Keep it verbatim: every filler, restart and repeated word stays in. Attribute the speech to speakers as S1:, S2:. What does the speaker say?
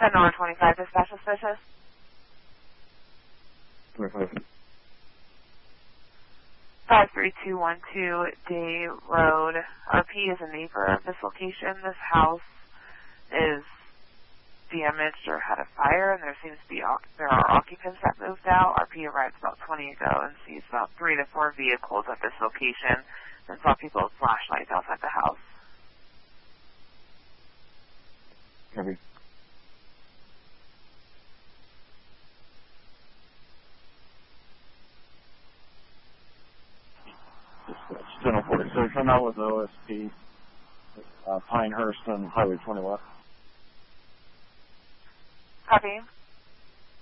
S1: ten twenty-five dispatch suspicious.
S2: twenty-five.
S1: five three two one two Day Road. R P is a neighbor of this location. This house is damaged or had a fire, and there seems to be there are occupants that moved out. R P arrived about twenty ago and sees about three to four vehicles at this location and saw people with flashlights outside the house.
S2: Copy. ten forty-six. I'm out with O S P, uh, Pinehurst and Highway twenty-one.
S1: Copy.